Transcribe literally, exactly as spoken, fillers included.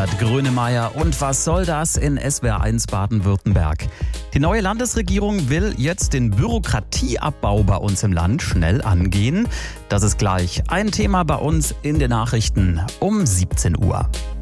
Herbert Grönemeyer. Und was soll das in S W R eins Baden-Württemberg? Die neue Landesregierung will jetzt den Bürokratieabbau bei uns im Land schnell angehen. Das ist gleich ein Thema bei uns in den Nachrichten um siebzehn Uhr.